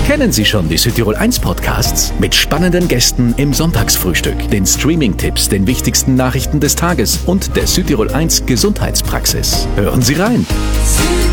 Kennen Sie schon die Südtirol 1 Podcasts? Mit spannenden Gästen im Sonntagsfrühstück, den Streaming-Tipps, den wichtigsten Nachrichten des Tages und der Südtirol 1 Gesundheitspraxis. Hören Sie rein!